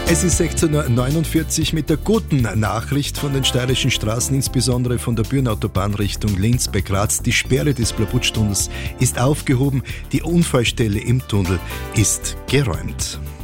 Es ist 16:49 Uhr mit der guten Nachricht von den steirischen Straßen, insbesondere von der Bürenautobahn Richtung Linz bei Graz. Die Sperre des Blabutstunnels ist aufgehoben, die Unfallstelle im Tunnel ist geräumt.